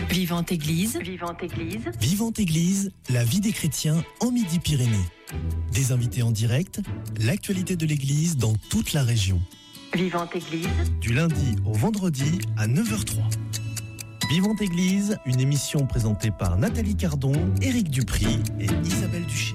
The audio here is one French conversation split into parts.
Vivante Église. Vivante Église. Vivante Église, la vie des chrétiens en Midi-Pyrénées. Des invités en direct, l'actualité de l'Église dans toute la région. Vivante Église. Du lundi au vendredi à 9h03. Vivante Église, une émission présentée par Nathalie Cardon, Éric Dupry et Isabelle Duché.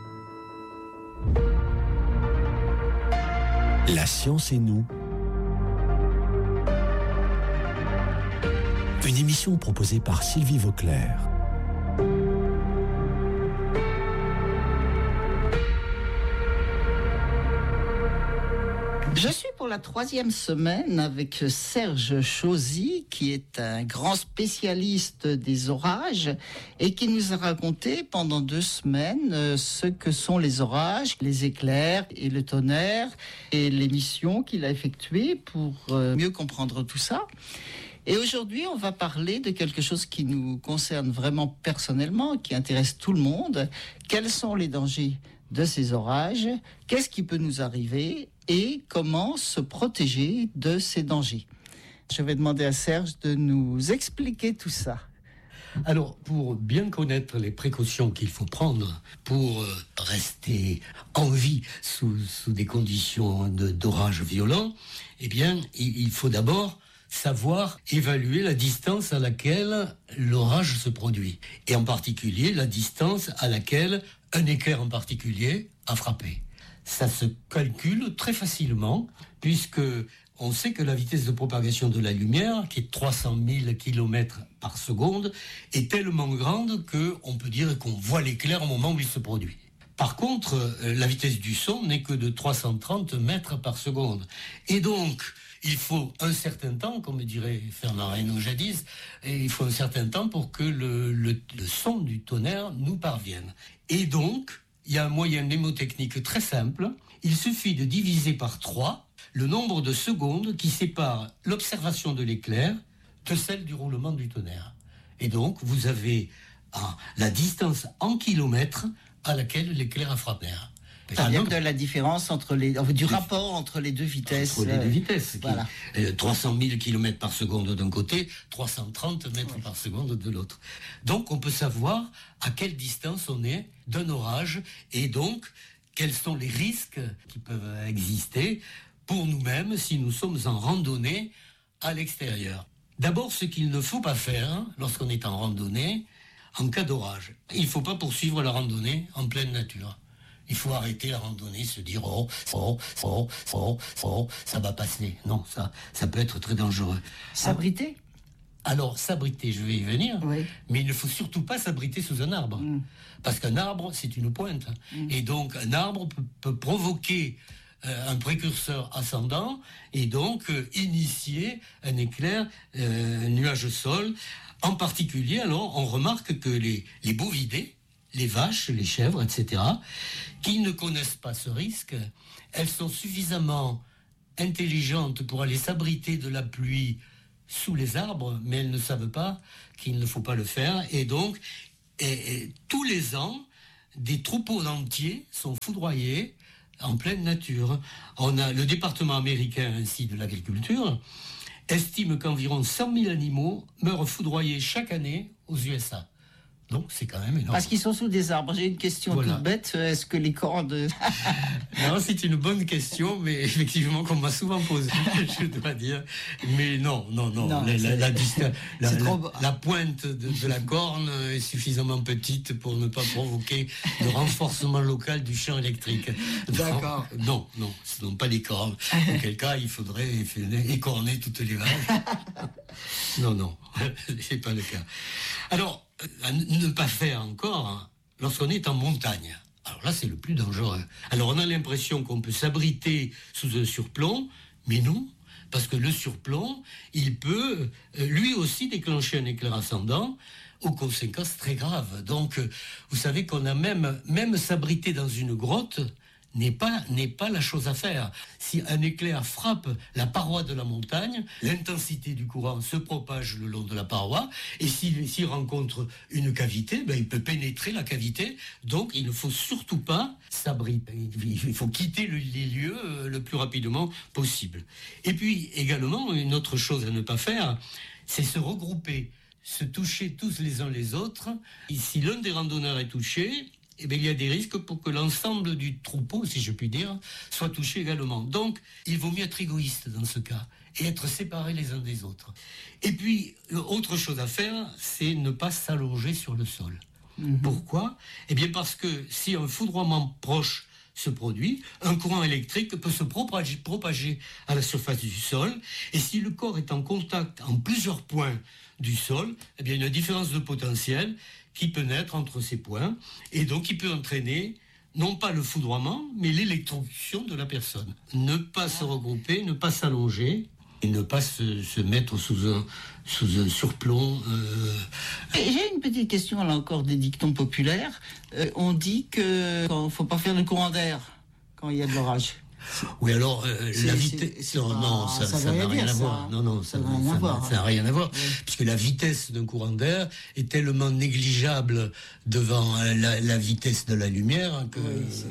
La science et nous. Une émission proposée par Sylvie Vauclair. Je suis pour la 3e semaine avec Serge Chauzy, qui est un grand spécialiste des orages et qui nous a raconté pendant 2 semaines ce que sont les orages, les éclairs et le tonnerre et les missions qu'il a effectuées pour mieux comprendre tout ça. Et aujourd'hui, on va parler de quelque chose qui nous concerne vraiment personnellement, qui intéresse tout le monde. Quels sont les dangers de ces orages? Qu'est-ce qui peut nous arriver? Et comment se protéger de ces dangers? Je vais demander à Serge de nous expliquer tout ça. Alors, pour bien connaître les précautions qu'il faut prendre pour rester en vie sous des conditions d'orage violent, eh bien, il faut d'abord savoir évaluer la distance à laquelle l'orage se produit. Et en particulier, la distance à laquelle un éclair en particulier a frappé. Ça se calcule très facilement, puisque on sait que la vitesse de propagation de la lumière, qui est 300 000 km par seconde, est tellement grande qu'on peut dire qu'on voit l'éclair au moment où il se produit. Par contre, la vitesse du son n'est que de 330 mètres par seconde. Et donc, il faut un certain temps, comme dirait Fernand Reynaud jadis, et il faut un certain temps pour que le son du tonnerre nous parvienne. Et donc, il y a un moyen mnémotechnique très simple. Il suffit de diviser par 3 le nombre de secondes qui sépare l'observation de l'éclair de celle du roulement du tonnerre. Et donc, vous avez la distance en kilomètres à laquelle l'éclair a frappé. C'est-à-dire de la différence du rapport entre les deux vitesses. Entre les deux vitesses. Voilà. 300 000 km par seconde d'un côté, 330 mètres par seconde de l'autre. Donc on peut savoir à quelle distance on est d'un orage et donc quels sont les risques qui peuvent exister pour nous-mêmes si nous sommes en randonnée à l'extérieur. D'abord, ce qu'il ne faut pas faire lorsqu'on est en randonnée en cas d'orage. Il ne faut pas poursuivre la randonnée en pleine nature. Il faut arrêter la randonnée, se dire ça va passer. Non, ça peut être très dangereux. S'abriter? Alors, s'abriter, je vais y venir, oui. Mais il ne faut surtout pas s'abriter sous un arbre. Parce qu'un arbre, c'est une pointe. Et donc, un arbre peut provoquer un précurseur ascendant et donc initier un éclair, un nuage au sol. En particulier, alors, on remarque que les bovidés, les vaches, les chèvres, etc., qui ne connaissent pas ce risque, elles sont suffisamment intelligentes pour aller s'abriter de la pluie sous les arbres, mais elles ne savent pas qu'il ne faut pas le faire. Et donc, tous les ans, des troupeaux entiers sont foudroyés en pleine nature. On a le département américain ainsi de l'agriculture estime qu'environ 100 000 animaux meurent foudroyés chaque année aux USA. Donc, c'est quand même énorme. Parce qu'ils sont sous des arbres. J'ai une question toute bête. Est-ce que les cordes... Non, c'est une bonne question, mais effectivement, qu'on m'a souvent posée, je dois dire. Mais non. La pointe de la corne est suffisamment petite pour ne pas provoquer de renforcement local du champ électrique. D'accord. Non, ce ne sont pas les cornes. En quel cas, il faudrait écorner toutes les vaches. Non, c'est pas le cas. Alors, ne pas faire encore lorsqu'on est en montagne. Alors là, c'est le plus dangereux. Alors on a l'impression qu'on peut s'abriter sous un surplomb, mais non, parce que le surplomb, il peut lui aussi déclencher un éclair ascendant aux conséquences très graves. Donc, vous savez qu'on a même s'abriter dans une grotte n'est pas la chose à faire. Si un éclair frappe la paroi de la montagne, l'intensité du courant se propage le long de la paroi, et s'il rencontre une cavité, il peut pénétrer la cavité, donc il ne faut surtout pas s'abriter. Il faut quitter les lieux le plus rapidement possible. Et puis également, une autre chose à ne pas faire, c'est se regrouper se toucher tous les uns les autres. Et si l'un des randonneurs est touché, eh bien, il y a des risques pour que l'ensemble du troupeau, si je puis dire, soit touché également. Donc, il vaut mieux être égoïste dans ce cas et être séparés les uns des autres. Et puis, autre chose à faire, c'est ne pas s'allonger sur le sol. Pourquoi ? Eh bien, parce que si un foudroiement proche se produit, un courant électrique peut se propager à la surface du sol, et si le corps est en contact en plusieurs points du sol, eh bien, il y a une différence de potentiel qui peut naître entre ces points, et donc qui peut entraîner non pas le foudroiement, mais l'électrocution de la personne. Ne pas se regrouper, ne pas s'allonger, et ne pas se mettre sous un surplomb. J'ai une petite question, là encore, des dictons populaires. On dit qu'il ne faut pas faire le courant d'air quand il y a de l'orage. Oui, alors, la vitesse... Non, ça n'a rien à voir. Non, ça n'a rien à voir. Puisque la vitesse d'un courant d'air est tellement négligeable devant la vitesse de la lumière que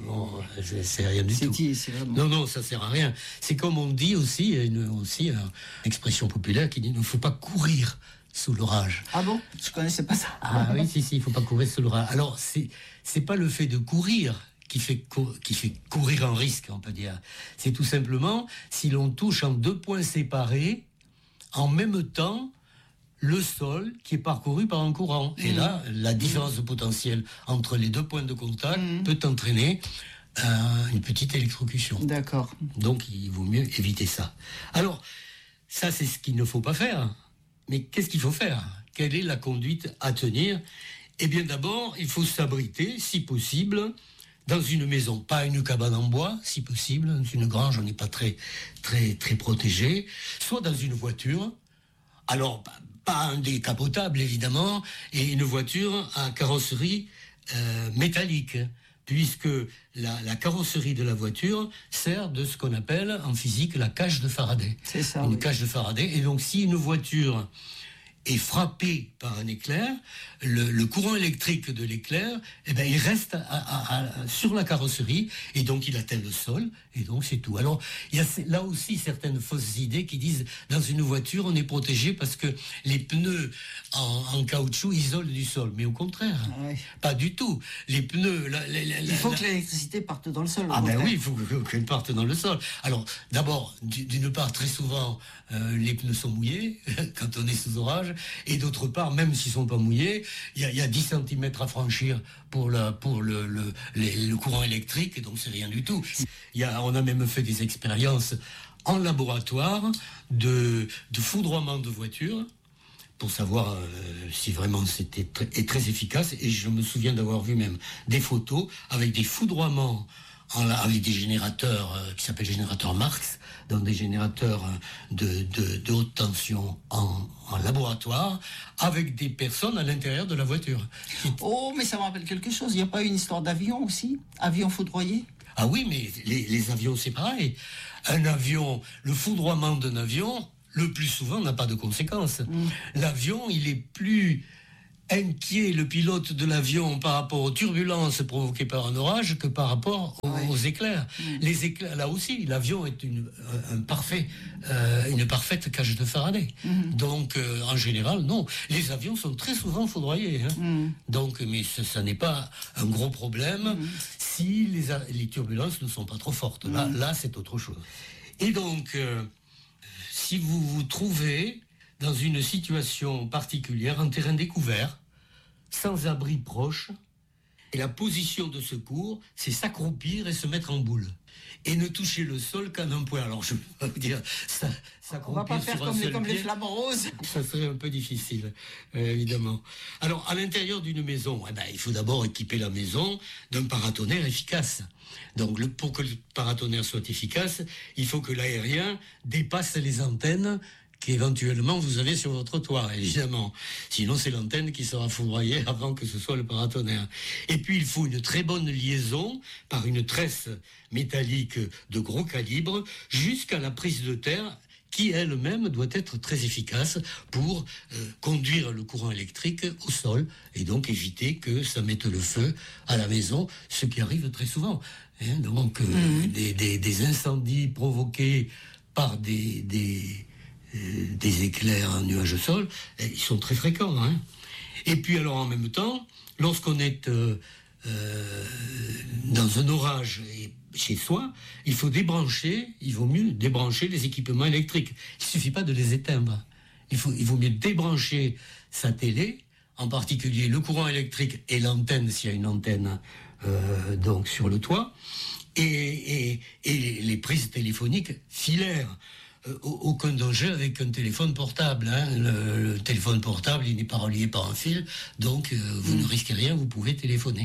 c'est rien du tout. Non, ça sert à rien. C'est comme on dit aussi, une expression populaire qui dit qu'il ne faut pas courir sous l'orage. Ah bon ? Je connaissais pas ça. Ah oui, si, il ne faut pas courir sous l'orage. Alors, c'est pas le fait de courir qui fait courir un risque, on peut dire. C'est tout simplement si l'on touche en deux points séparés, en même temps, le sol qui est parcouru par un courant. Et là, la différence de potentiel entre les deux points de contact peut entraîner une petite électrocution. D'accord. Donc, il vaut mieux éviter ça. Alors, ça, c'est ce qu'il ne faut pas faire. Mais qu'est-ce qu'il faut faire ? Quelle est la conduite à tenir ? Eh bien, d'abord, il faut s'abriter, si possible, dans une maison, pas une cabane en bois, si possible, dans une grange, on n'est pas très protégé, soit dans une voiture, alors pas un décapotable évidemment, et une voiture à carrosserie métallique, puisque la carrosserie de la voiture sert de ce qu'on appelle en physique la cage de Faraday. C'est ça. Une cage de Faraday, et donc si une voiture est frappé par un éclair, le courant électrique de l'éclair, eh ben, il reste sur la carrosserie, et donc il atteint le sol, et donc c'est tout. Alors, il y a là aussi certaines fausses idées qui disent, dans une voiture, on est protégé parce que les pneus en caoutchouc isolent du sol. Mais au contraire, pas du tout. Les pneus... il faut que l'électricité parte dans le sol. Ah ben oui, il faut qu'elle parte dans le sol. Alors, d'abord, d'une part, très souvent, les pneus sont mouillés quand on est sous orage, et d'autre part, même s'ils sont pas mouillés, il y a 10 cm à franchir pour le courant électrique, et donc c'est rien du tout. On a même fait des expériences en laboratoire de foudroiement de voitures pour savoir si vraiment c'était très efficace, et je me souviens d'avoir vu même des photos avec des foudroiements avec des générateurs qui s'appellent générateurs Marx, donc des générateurs de haute tension en laboratoire, avec des personnes à l'intérieur de la voiture. Oh, mais ça me rappelle quelque chose. Il n'y a pas une histoire d'avion aussi ? Avion foudroyé ? Ah oui, mais les avions, c'est pareil. Un avion, le foudroiement d'un avion, le plus souvent, n'a pas de conséquences. L'avion, il est plus inquiet, le pilote de l'avion, par rapport aux turbulences provoquées par un orage que par rapport aux éclairs. Les éclairs, là aussi, l'avion est une parfaite cage de Faraday. Donc, en général, non. Les avions sont très souvent foudroyés. Donc, mais ça n'est pas un gros problème si les turbulences ne sont pas trop fortes. Là, c'est autre chose. Et donc, si vous vous trouvez dans une situation particulière, un terrain découvert, sans abri proche, et la position de secours, c'est s'accroupir et se mettre en boule. Et ne toucher le sol qu'à un point. Alors je peux vous dire, on va pas faire comme les flamants roses. Ça serait un peu difficile, évidemment. Alors, à l'intérieur d'une maison, il faut d'abord équiper la maison d'un paratonnerre efficace. Donc, pour que le paratonnerre soit efficace, il faut que l'aérien dépasse les antennes qu'éventuellement vous avez sur votre toit, évidemment. Sinon, c'est l'antenne qui sera foudroyée avant que ce soit le paratonnerre. Et puis, il faut une très bonne liaison par une tresse métallique de gros calibre jusqu'à la prise de terre qui elle-même doit être très efficace pour conduire le courant électrique au sol et donc éviter que ça mette le feu à la maison, ce qui arrive très souvent. Donc, des incendies provoqués par des des éclairs en nuage au sol, ils sont très fréquents. Hein. Et puis alors en même temps, lorsqu'on est dans un orage chez soi, il vaut mieux débrancher les équipements électriques. Il ne suffit pas de les éteindre. Il vaut mieux débrancher sa télé, en particulier le courant électrique et l'antenne, s'il y a une antenne donc sur le toit, et les prises téléphoniques filaires. Aucun danger avec un téléphone portable. Hein. Le téléphone portable, il n'est pas relié par un fil, donc vous ne risquez rien, vous pouvez téléphoner.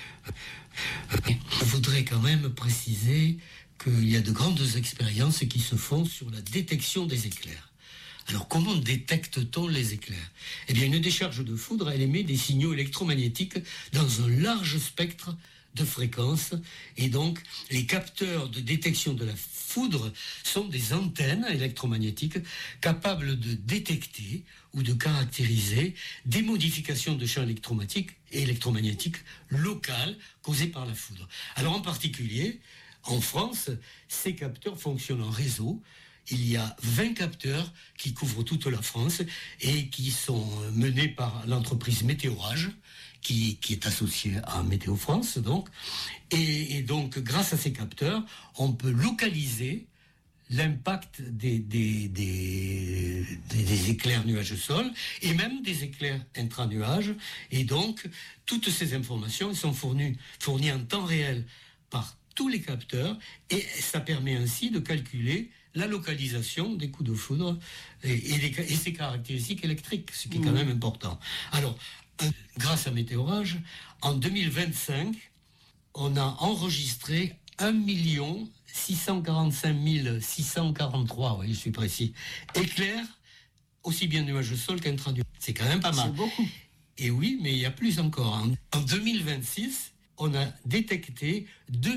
Je voudrais quand même préciser qu'il y a de grandes expériences qui se font sur la détection des éclairs. Alors comment détecte-t-on les éclairs ? Eh bien, une décharge de foudre, elle émet des signaux électromagnétiques dans un large spectre de fréquences, et donc les capteurs de détection de la foudre sont des antennes électromagnétiques capables de détecter ou de caractériser des modifications de champs électromagnétiques locales causées par la foudre. Alors en particulier, en France, ces capteurs fonctionnent en réseau. Il y a 20 capteurs qui couvrent toute la France et qui sont menés par l'entreprise Météorage, qui est associée à Météo France, donc. Et donc, grâce à ces capteurs, on peut localiser l'impact des éclairs nuages-sol et même des éclairs intra-nuages. Et donc, toutes ces informations sont fournies en temps réel par tous les capteurs, et ça permet ainsi de calculer la localisation des coups de foudre et ses caractéristiques électriques, ce qui est quand même important. Alors, grâce à Météorage, en 2025, on a enregistré 1 645 643, oui, je suis précis, éclairs, aussi bien nuages au sol qu'intra-nuages. C'est quand même pas mal. C'est beaucoup. Et oui, mais il y a plus encore. En 2026, on a détecté 2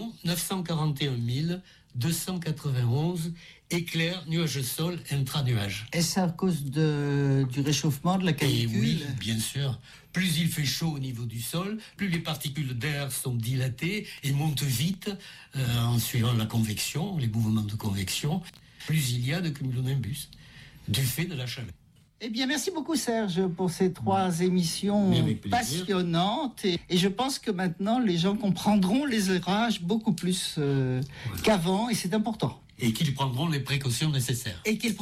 941 291 éclairs, nuages sol, intra-nuages. Est-ce à cause du réchauffement, de la canicule ? Et oui, bien sûr. Plus il fait chaud au niveau du sol, plus les particules d'air sont dilatées et montent vite en suivant la convection, les mouvements de convection, plus il y a de cumulonimbus, du fait de la chaleur. Eh bien, merci beaucoup Serge pour ces 3 émissions passionnantes. Et je pense que maintenant, les gens comprendront les orages beaucoup plus qu'avant, et c'est important. Et qu'ils prendront les précautions nécessaires.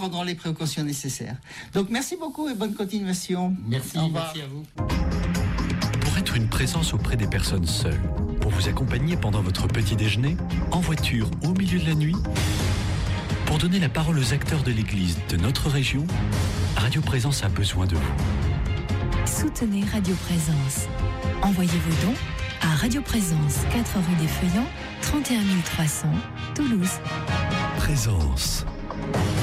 Donc, merci beaucoup et bonne continuation. Merci, merci à vous. Pour être une présence auprès des personnes seules, pour vous accompagner pendant votre petit déjeuner, en voiture, au milieu de la nuit, pour donner la parole aux acteurs de l'Église de notre région, Radio Présence a besoin de vous. Soutenez Radio Présence. Envoyez vos dons à Radio Présence, 4 rue des Feuillants, 31 300, Toulouse. Présence.